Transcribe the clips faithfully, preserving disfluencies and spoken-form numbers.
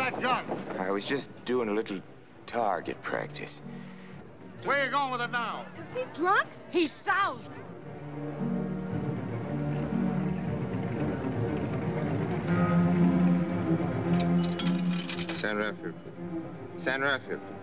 that gun? I was just doing a little target practice. Where you going with it now? Is he drunk? He's soused. San Rafael, please. San Rafael, please.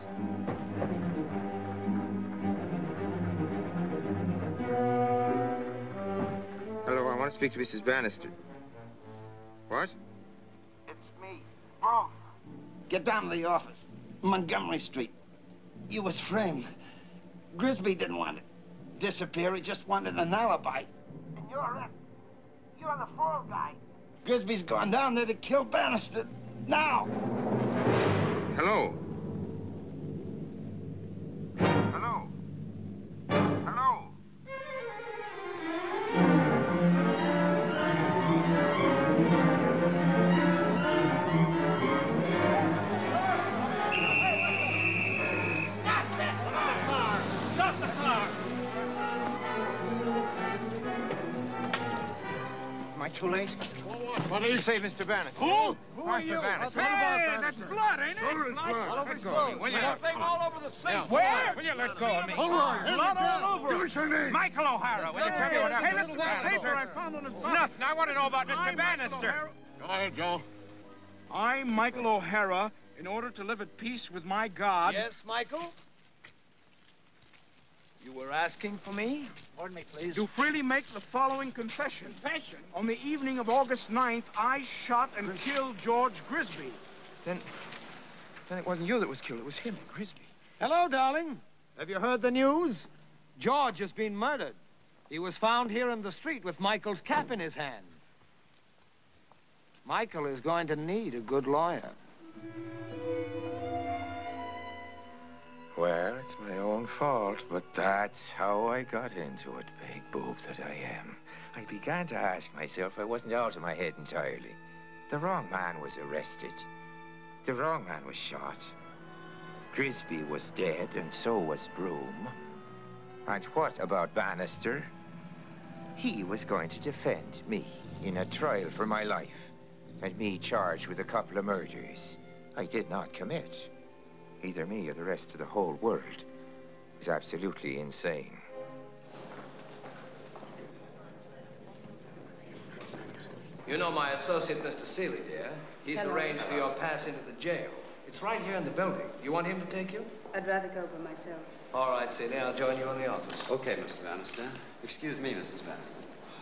Hello, I want to speak to Missus Bannister. What? It's me, Broom. Get down to the office, Montgomery Street. You was framed. Grisby didn't want to disappear. He just wanted an alibi. And you're it. You're the fall guy. Grisby's gone down there to kill Bannister. Now! Hello? Hello? Hello? Am I too late? What do you say, Mister Bannister? Who? Who are Arthur you? Bannister. Hey, that's blood, ain't it? Sure it's blood. All over his Let go of clothes. me. Will you? That thing all over the sink. Yeah. Where? Will you let go of me? Hold on. Blood all over. Give us your name. Michael O'Hara. Will you tell me what happened? Hey, listen to that paper I found on his body. Nothing. I want to know about Mister Bannister. Go ahead, Joe. I, Michael O'Hara, in order to live at peace with my God... Yes, Michael? You were asking for me? Pardon me, please. Do freely make the following confession. Confession? On the evening of August ninth, I shot and killed George Grisby. Then, then it wasn't you that was killed. It was him, Grisby. Hello, darling. Have you heard the news? George has been murdered. He was found here in the street with Michael's cap in his hand. Michael is going to need a good lawyer. Well, it's my own fault, but that's how I got into it, big boob that I am. I began to ask myself if I wasn't out of my head entirely. The wrong man was arrested. The wrong man was shot. Grisby was dead, and so was Broom. And what about Bannister? He was going to defend me in a trial for my life, and me charged with a couple of murders I did not commit. Either me or the rest of the whole world is absolutely insane. You know my associate, Mister Seeley, dear. He's Hello. arranged for your pass into the jail. It's right here in the building. You want him to take you? I'd rather go by myself. All right, Seeley. I'll join you in the office. Okay, Mister Bannister. Excuse me, Missus Bannister.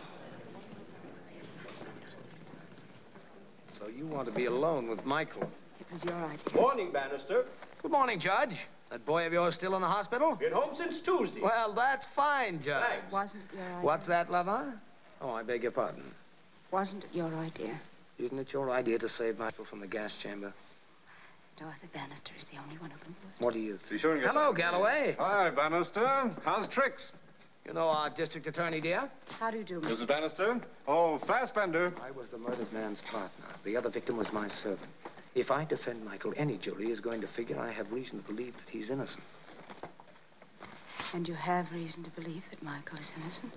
So you want to be alone with Michael? It was your idea. Morning, Bannister. Good morning, Judge. That boy of yours still in the hospital? Been home since Tuesday. Well, that's fine, Judge. Thanks. Wasn't it your idea? What's that, lover? Oh, I beg your pardon. Wasn't it your idea? Isn't it your idea to save Michael from the gas chamber? Arthur Bannister is the only one who can do it. What do you think? Be sure and get Hello, Galloway. Hi, Bannister. How's tricks? You know our district attorney, dear? How do you do, Mister Missus Bannister? Oh, Fassbender. I was the murdered man's partner. The other victim was my servant. If I defend Michael, any jury is going to figure I have reason to believe that he's innocent. And you have reason to believe that Michael is innocent?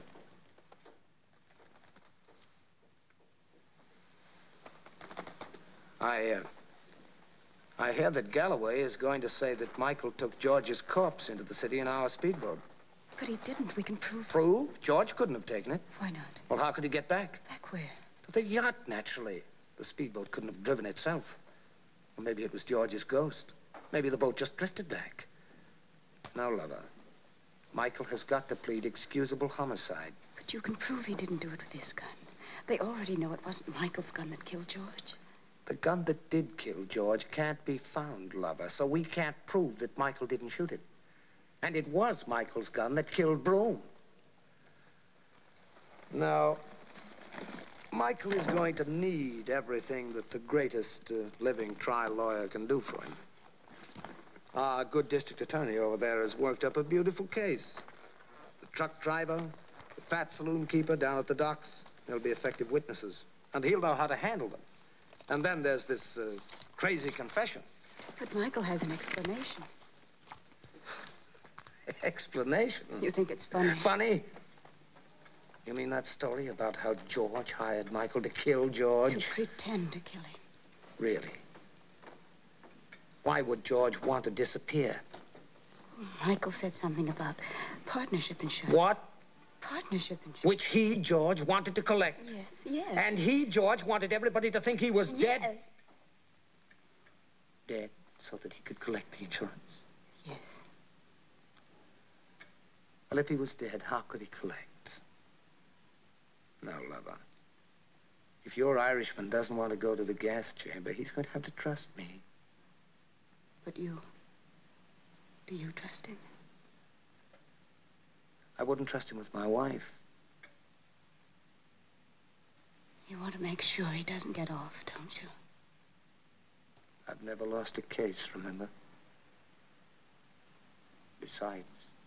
I, uh, I hear that Galloway is going to say that Michael took George's corpse into the city in our speedboat. But he didn't. We can prove... Prove? George couldn't have taken it. Why not? Well, how could he get back? Back where? To the yacht, naturally. The speedboat couldn't have driven itself. Or maybe it was George's ghost. Maybe the boat just drifted back. Now, lover, Michael has got to plead excusable homicide. But you can prove he didn't do it with his gun. They already know it wasn't Michael's gun that killed George. The gun that did kill George can't be found, lover, so we can't prove that Michael didn't shoot it. And it was Michael's gun that killed Broom. Now, Michael is going to need everything that the greatest uh, living trial lawyer can do for him. Our good district attorney over there has worked up a beautiful case. The truck driver, the fat saloon keeper down at the docks, they'll be effective witnesses. And he'll know how to handle them. And then there's this uh, crazy confession. But Michael has an explanation. Explanation? You think it's funny? Funny? You mean that story about how George hired Michael to kill George? To pretend to kill him. Really? Why would George want to disappear? Michael said something about partnership insurance. What? Partnership insurance. Which he, George, wanted to collect. Yes, yes. And he, George, wanted everybody to think he was yes. dead. Dead so that he could collect the insurance. Yes. Well, if he was dead, how could he collect? Now, lover, if your Irishman doesn't want to go to the gas chamber, he's going to have to trust me. But you... Do you trust him? I wouldn't trust him with my wife. You want to make sure he doesn't get off, don't you? I've never lost a case, remember? Besides...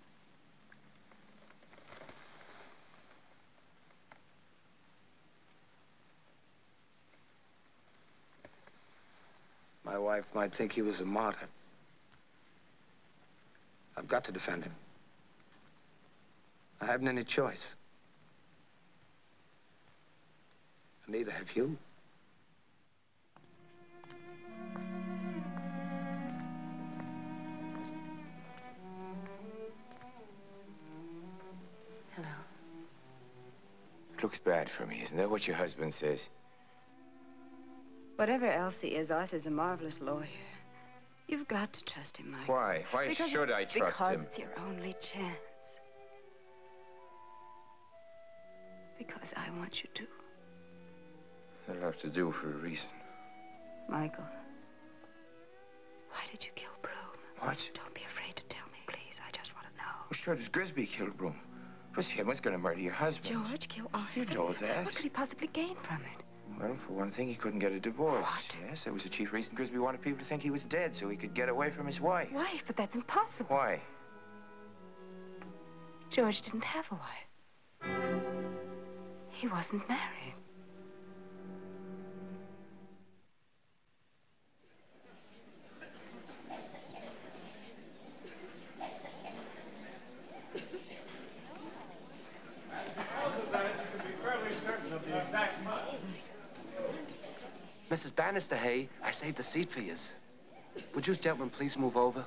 my wife might think he was a martyr. I've got to defend him. I haven't any choice. And neither have you. Hello. It looks bad for me. Isn't that what your husband says? Whatever Elsie is, Arthur's a marvelous lawyer. You've got to trust him, Michael. Why? Why because should I trust because him? Because it's your only chance. Because I want you to. That'll have to do for a reason. Michael, why did you kill Broom? What? Don't be afraid to tell me, please. I just want to know. Well, sure, does Grisby kill Broom? It was him who's going to murder your husband. George kill Arthur? You know that. What could he possibly gain from it? Well, for one thing, he couldn't get a divorce. What? Yes, that was the chief reason Grisby wanted people to think he was dead, so he could get away from his wife. Wife? But that's impossible. Why? George didn't have a wife. He wasn't married. Missus Bannister, hey, I saved a seat for yous. Would you gentlemen please move over?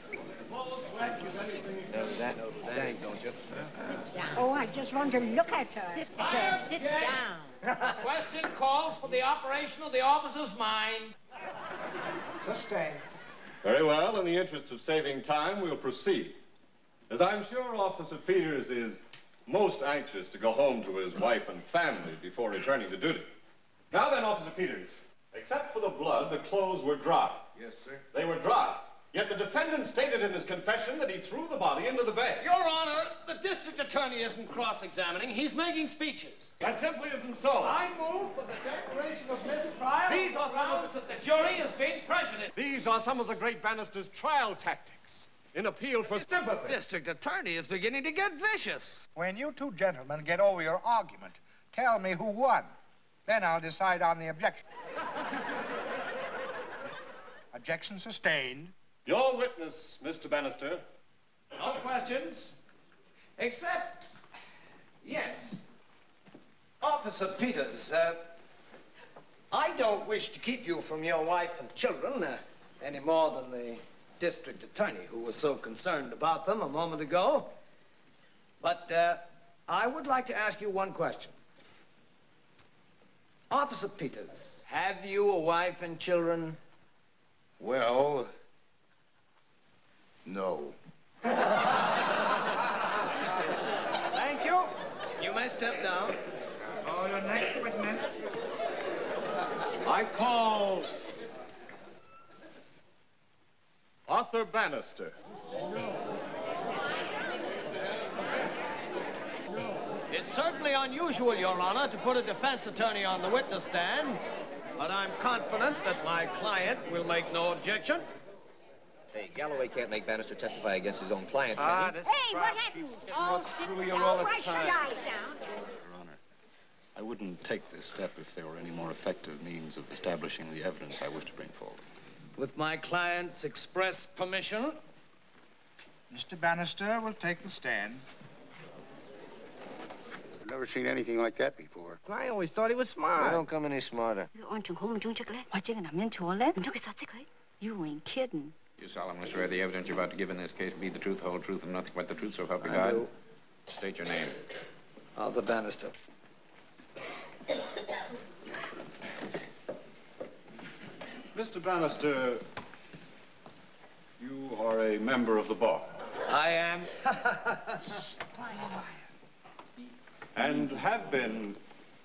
That, that, don't you? Oh, I just want to look at her. Sit, sir, sit down. Question calls for the operation of the officer's mind. Sustained. Very well. In the interest of saving time, we'll proceed. As I'm sure Officer Peters is most anxious to go home to his wife and family before returning to duty. Now then, Officer Peters, except for the blood, the clothes were dry. Yes, sir. They were dry. Yet the defendant stated in his confession that he threw the body into the bay. Your Honor, the district attorney isn't cross-examining. He's making speeches. That simply isn't so. I move for the declaration of mistrial. These are some of the... The jury is being prejudiced. These are some of the great Bannister's trial tactics in appeal for sympathy. District attorney is beginning to get vicious. When you two gentlemen get over your argument, tell me who won. Then I'll decide on the objection. Objection sustained. Your witness, Mister Bannister. No questions. Except... yes. Officer Peters, uh, I don't wish to keep you from your wife and children uh, any more than the district attorney who was so concerned about them a moment ago. But uh, I would like to ask you one question. Officer Peters, have you a wife and children? Well, no. Thank you. You may step down. Oh, your next witness. I call Arthur Bannister. It's certainly unusual, Your Honor, to put a defense attorney on the witness stand, but I'm confident that my client will make no objection. Hey, Galloway can't make Bannister testify against his own client, Ah, can he? this Hey, what happened? Oh, sit screwier down. all the Why should time. I down? Your Honor, I wouldn't take this step if there were any more effective means of establishing the evidence I wish to bring forward. With my client's express permission. Mister Bannister will take the stand. I've never seen anything like that before. I always thought he was smart. I don't come any smarter. 언제 고문 중적래? 어제가 남는 좋을래? 누구 썼지 그래? You ain't kidding. You solemnly swear the evidence you're about to give in this case will be the truth, the whole truth, and nothing but the truth, so help you I God? do. State your name. Arthur Bannister. Mister Bannister, you are a member of the bar. I am. And have been...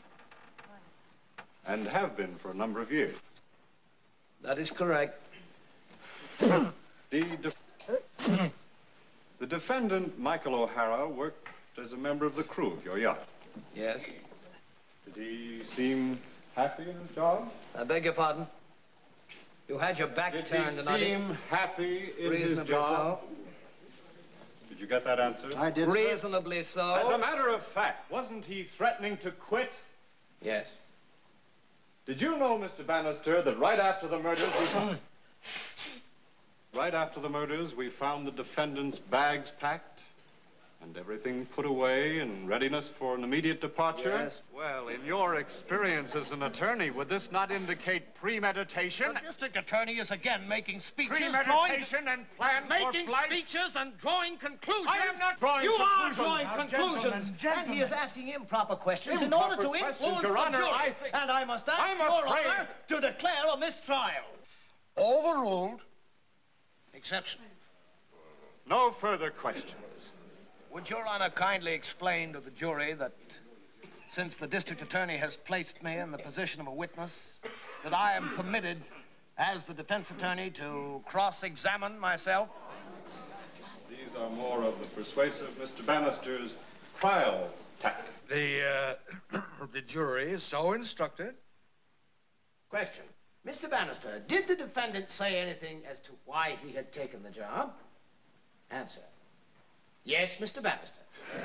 And have been for a number of years. That is correct. The, de the defendant, Michael O'Hara, worked as a member of the crew of your yacht. Yes. Did he seem happy in his job? I beg your pardon? You had your back Did turned he and I seem happy in his Reasonably job? so. Did you get that answer? I did, sir. Reasonably so. As a matter of fact, wasn't he threatening to quit? Yes. Did you know, Mister Bannister, that right after the murders, we... right after the murders, we found the defendant's bags packed and everything put away in readiness for an immediate departure? Yes. Well, in your experience as an attorney, would this not indicate premeditation? The district attorney is again making speeches, Premeditation drawing... and plan making for flight? speeches and drawing conclusions. I am not drawing you conclusions. You are drawing Now, conclusions. gentlemen, gentlemen. And he is asking improper questions Improper in order to questions, influence Your the Honor, jury. I think... And I must ask I'm Your afraid... Honor to declare a mistrial. Overruled. Exception. No further questions. Would Your Honor kindly explain to the jury that since the district attorney has placed me in the position of a witness, that I am permitted, as the defense attorney, to cross-examine myself? These are more of the persuasive Mister Bannister's trial tactics. The, uh, the jury is so instructed. Question. Mister Bannister, did the defendant say anything as to why he had taken the job? Answer. Yes, Mister Bannister.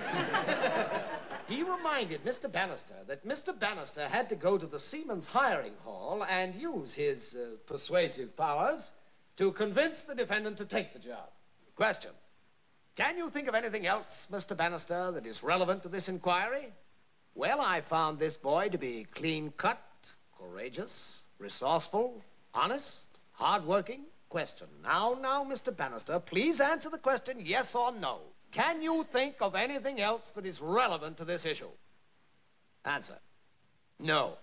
He reminded Mister Bannister that Mister Bannister had to go to the Seamen's Hiring Hall and use his uh, persuasive powers to convince the defendant to take the job. Question. Can you think of anything else, Mister Bannister, that is relevant to this inquiry? Well, I found this boy to be clean-cut, courageous, resourceful, honest, hard-working. Question. Now, now, Mister Bannister, please answer the question yes or no. Can you think of anything else that is relevant to this issue? Answer. No.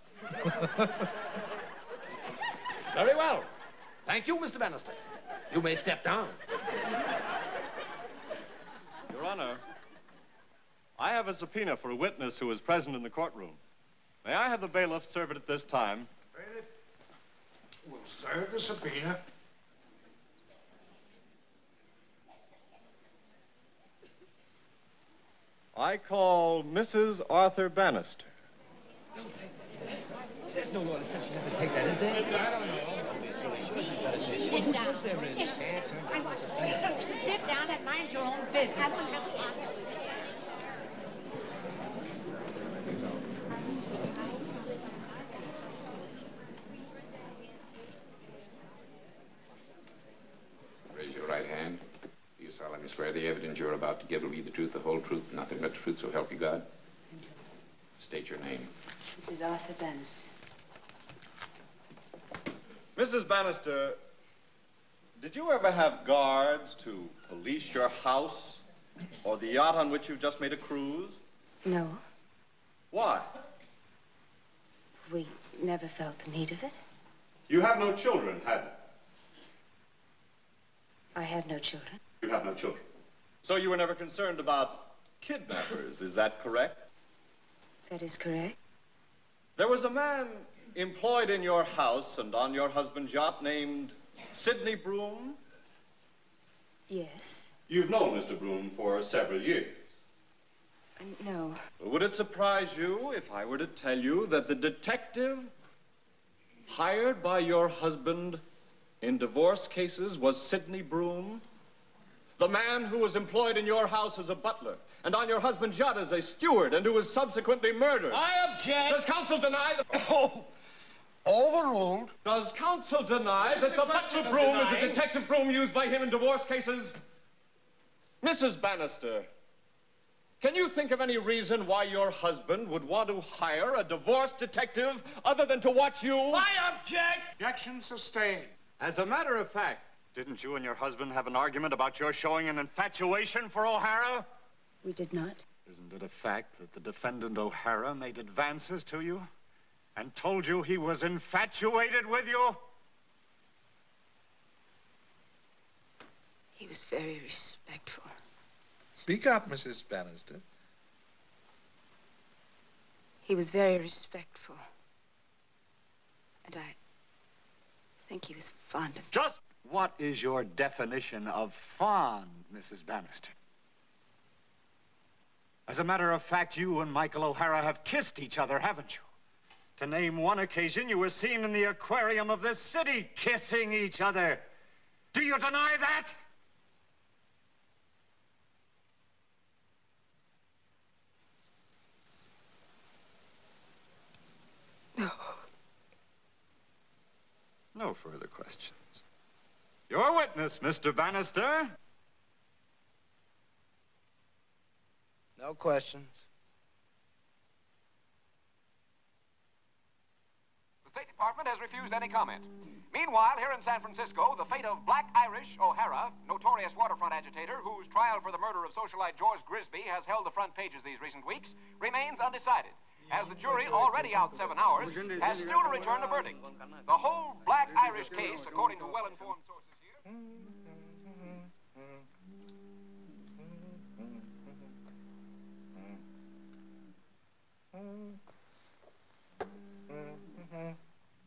Very well. Thank you, Mister Bannister. You may step down. Your Honor, I have a subpoena for a witness who was present in the courtroom. May I have the bailiff serve it at this time? Bailiff will serve the subpoena. I call Missus Arthur Bannister. There's no law that says she doesn't take that, is there? I don't know. Sit down. There is. Sit down and mind your own business. Raise your right hand. Do you solemnly swear the evidence you're about to give will be the truth, the whole truth, nothing but the truth, so help you God? State your name. Missus Arthur Bannister. Missus Bannister, did you ever have guards to police your house or the yacht on which you've just made a cruise? No, Why? we never felt the need of it. You have no children, have you? I have no children. You have no children. So you were never concerned about kidnappers, is that correct? That is correct. There was a man employed in your house and on your husband's yacht named Sidney Broom. Yes. You've known Mister Broom for several years. Uh, no. Would it surprise you if I were to tell you that the detective hired by your husband in divorce cases was Sidney Broom? The man who was employed in your house as a butler and on your husband's yacht as a steward and who was subsequently murdered. I object. Does counsel deny the... Oh, overruled. Does counsel deny that the butler Broom is the detective Broom used by him in divorce cases? Missus Bannister, can you think of any reason why your husband would want to hire a divorce detective other than to watch you? I object. Objection sustained. As a matter of fact... Didn't you and your husband have an argument about your showing an infatuation for O'Hara? We did not. Isn't it a fact that the defendant O'Hara made advances to you and told you he was infatuated with you? He was very respectful. Speak up, Missus Bannister. He was very respectful. And I think he was fond of... Just what is your definition of fond, Missus Bannister? As a matter of fact, you and Michael O'Hara have kissed each other, haven't you? To name one occasion, you were seen in the aquarium of this city kissing each other. Do you deny that? No. No further questions. Your witness, Mister Bannister. No questions. The State Department has refused any comment. Meanwhile, here in San Francisco, the fate of Black Irish O'Hara, notorious waterfront agitator whose trial for the murder of socialite George Grisby has held the front pages these recent weeks, remains undecided, as the jury, already out seven hours, has still to return a verdict. The whole Black Irish case, according to well-informed sources here...